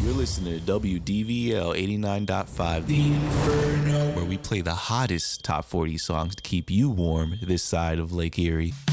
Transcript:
You're listening to WDVL 89.5, The Inferno, where we play the hottest top 40 songs to keep you warm this side of Lake Erie.